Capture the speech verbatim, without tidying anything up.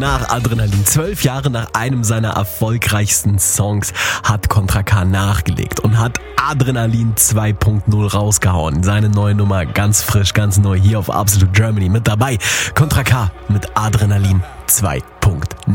Nach Adrenalin, zwölf Jahre nach einem seiner erfolgreichsten Songs, hat Contra K nachgelegt und hat Adrenalin zwei Punkt null rausgehauen. Seine neue Nummer, ganz frisch, ganz neu, hier auf Absolute Germany mit dabei. Contra K mit Adrenalin zwei Punkt null.